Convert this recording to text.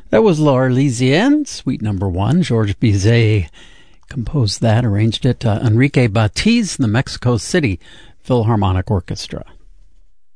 That was L'Arlésienne, Suite Number 1. Georges Bizet composed that, arranged it. Enrique Batiz, the Mexico City Philharmonic Orchestra.